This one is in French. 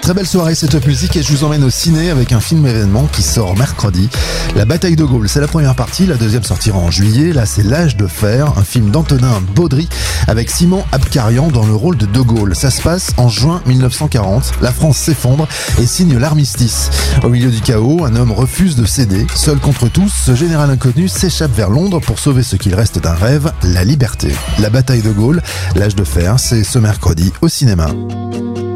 Très belle soirée, c'est Top Music et je vous emmène au ciné avec un film événement qui sort mercredi. La bataille de Gaulle, c'est la première partie, la deuxième sortira en juillet. Là, c'est L'Âge de fer, un film d'Antonin Baudry avec Simon Abkarian dans le rôle de De Gaulle. Ça se passe en juin 1940. La France s'effondre et signe l'armistice. Au milieu du chaos, un homme refuse de céder. Seul contre tous, ce général inconnu s'échappe vers Londres pour sauver ce qu'il reste d'un rêve, la liberté. La bataille de Gaulle, L'Âge de fer, c'est ce mercredi au cinéma.